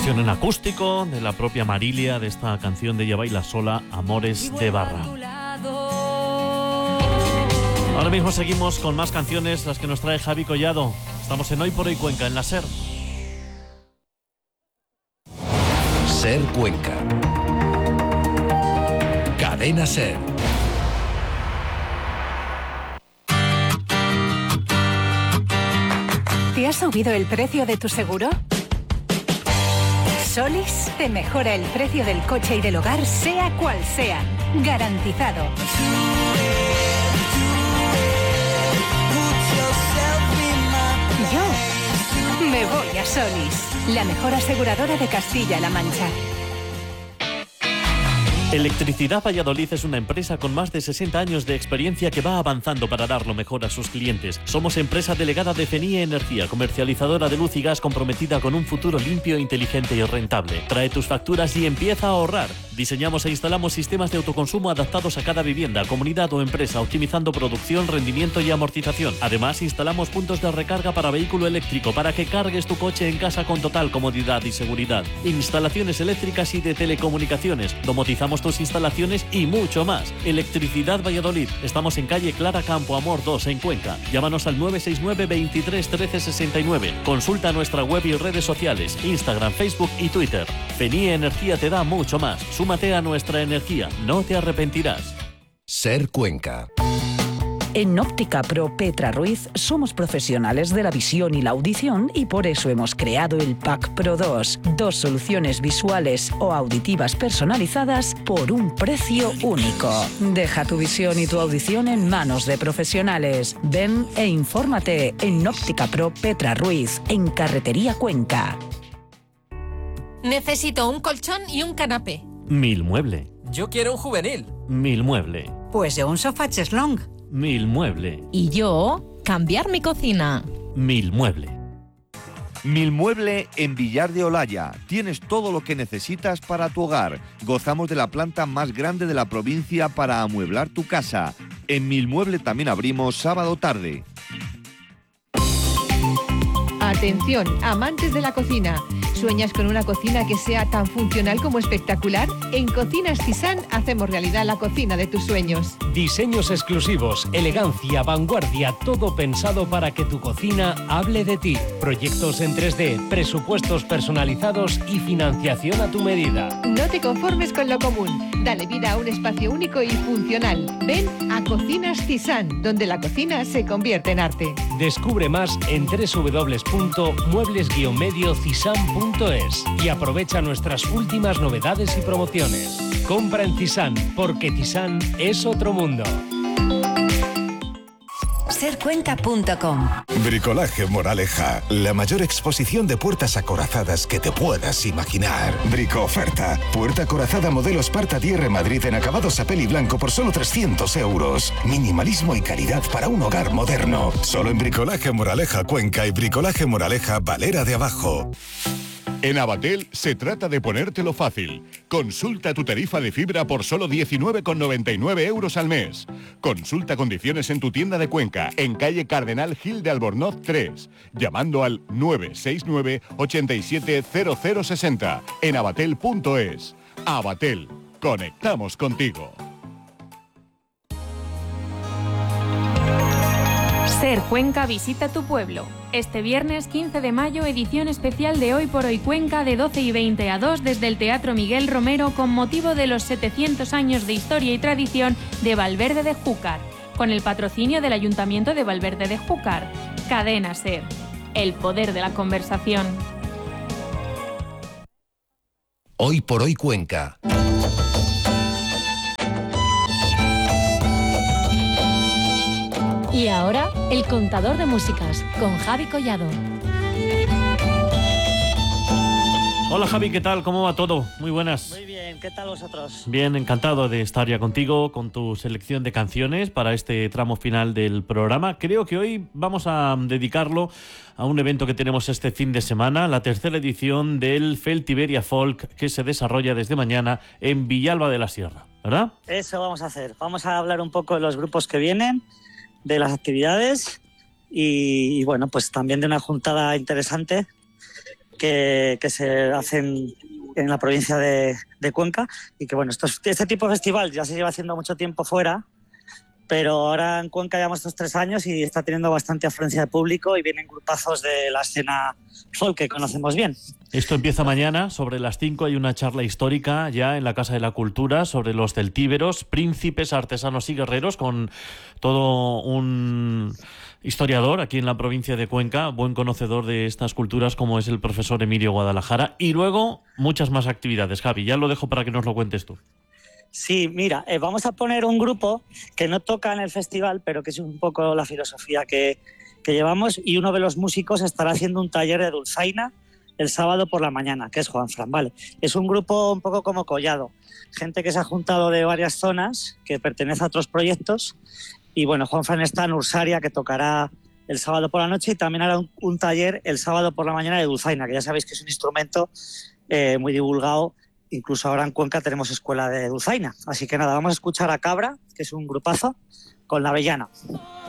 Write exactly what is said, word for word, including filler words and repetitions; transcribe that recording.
versión en acústico de la propia Marilia de esta canción de Ella baila sola, Amores de Barra. Ahora mismo seguimos con más canciones, las que nos trae Javi Collado. Estamos en Hoy por Hoy Cuenca, en la SER. SER Cuenca. Cadena SER. ¿Te ha subido el precio de tu seguro? Solis te mejora el precio del coche y del hogar, sea cual sea. Garantizado. Yo me voy a Solis, la mejor aseguradora de Castilla-La Mancha. Electricidad Valladolid es una empresa con más de sesenta años de experiencia que va avanzando para dar lo mejor a sus clientes. Somos empresa delegada de Fenie Energía, comercializadora de luz y gas comprometida con un futuro limpio, inteligente y rentable. Trae tus facturas y empieza a ahorrar. Diseñamos e instalamos sistemas de autoconsumo adaptados a cada vivienda, comunidad o empresa, optimizando producción, rendimiento y amortización. Además, instalamos puntos de recarga para vehículo eléctrico para que cargues tu coche en casa con total comodidad y seguridad. Instalaciones eléctricas y de telecomunicaciones. Domotizamos tus instalaciones y mucho más. Electricidad Valladolid. Estamos en calle Clara Campo Amor dos en Cuenca. Llámanos al nueve seis nueve, veintitrés, trece, sesenta y nueve. Consulta nuestra web y redes sociales, Instagram, Facebook y Twitter. Fenie Energía te da mucho más. Súmate a nuestra energía. No te arrepentirás. SER Cuenca. En Óptica Pro Petra Ruiz somos profesionales de la visión y la audición y por eso hemos creado el Pack Pro dos. Dos soluciones visuales o auditivas personalizadas por un precio único. Deja tu visión y tu audición en manos de profesionales. Ven e infórmate en Óptica Pro Petra Ruiz, en Carretería Cuenca. Necesito un colchón y un canapé. Mil Mueble. Yo quiero un juvenil. Mil Mueble. Pues yo un sofá cheslong. Mil Mueble. Y yo, cambiar mi cocina. Mil Mueble. Mil Mueble en Villar de Olaya. Tienes todo lo que necesitas para tu hogar. Gozamos de la planta más grande de la provincia para amueblar tu casa. En Mil Mueble también abrimos sábado tarde. Atención, amantes de la cocina. ¿Sueñas con una cocina que sea tan funcional como espectacular? En Cocinas Tisán hacemos realidad la cocina de tus sueños. Diseños exclusivos, elegancia, vanguardia, todo pensado para que tu cocina hable de ti. Proyectos en tres D, presupuestos personalizados y financiación a tu medida. No te conformes con lo común. Dale vida a un espacio único y funcional. Ven a Cocinas Tisán, donde la cocina se convierte en arte. Descubre más en doble u doble u doble u punto muebles guion medio cisán punto es y aprovecha nuestras últimas novedades y promociones. Compra en Tisán, porque Tisán es otro mundo. ser cuenca punto com. Bricolaje Moraleja, la mayor exposición de puertas acorazadas que te puedas imaginar. Bricoferta, puerta acorazada modelo Sparta D R Madrid en acabado sapel y blanco por solo trescientos euros. Minimalismo y calidad para un hogar moderno. Solo en Bricolaje Moraleja Cuenca y Bricolaje Moraleja Valera de Abajo. En Abatel se trata de ponértelo fácil. Consulta tu tarifa de fibra por solo diecinueve con noventa y nueve euros al mes. Consulta condiciones en tu tienda de Cuenca, en calle Cardenal Gil de Albornoz tres, llamando al nueve seis nueve, ochenta y siete, cero cero sesenta, en abatel punto es. Abatel, conectamos contigo. SER Cuenca visita tu pueblo. Este viernes quince de mayo, edición especial de Hoy por Hoy Cuenca de doce y veinte a dos desde el Teatro Miguel Romero con motivo de los setecientos años de historia y tradición de Valverde de Júcar, con el patrocinio del Ayuntamiento de Valverde de Júcar. Cadena SER. El poder de la conversación. Hoy por Hoy Cuenca. Y ahora, el contador de músicas, con Javi Collado. Hola Javi, ¿qué tal? ¿Cómo va todo? Muy buenas. Muy bien, ¿qué tal vosotros? Bien, encantado de estar ya contigo con tu selección de canciones para este tramo final del programa. Creo que hoy vamos a dedicarlo a un evento que tenemos este fin de semana, la tercera edición del Feltiberia Folk, que se desarrolla desde mañana en Villalba de la Sierra, ¿verdad? Eso vamos a hacer. Vamos a hablar un poco de los grupos que vienen, de las actividades y, y bueno, pues también de una juntada interesante que, que se hacen en la provincia de, de Cuenca, y que bueno, esto es, este tipo de festival ya se lleva haciendo mucho tiempo fuera, pero ahora en Cuenca llevamos estos tres años y está teniendo bastante afluencia de público y vienen grupazos de la escena folk que conocemos bien. Esto empieza mañana, sobre las cinco hay una charla histórica ya en la Casa de la Cultura sobre los celtíberos, príncipes, artesanos y guerreros, con todo un historiador aquí en la provincia de Cuenca, buen conocedor de estas culturas como es el profesor Emilio Guadalajara, y luego muchas más actividades. Javi, ya lo dejo para que nos lo cuentes tú. Sí, mira, eh, vamos a poner un grupo que no toca en el festival, pero que es un poco la filosofía que, que llevamos, y uno de los músicos estará haciendo un taller de dulzaina el sábado por la mañana, que es Juanfran, ¿vale? Es un grupo un poco como Collado, gente que se ha juntado de varias zonas, que pertenece a otros proyectos, y bueno, Juanfran está en Ursaria, que tocará el sábado por la noche, y también hará un, un taller el sábado por la mañana de dulzaina, que ya sabéis que es un instrumento eh, muy divulgado. Incluso ahora en Cuenca tenemos escuela de dulzaina. Así que nada, vamos a escuchar a Cabra, que es un grupazo, con La Avellana.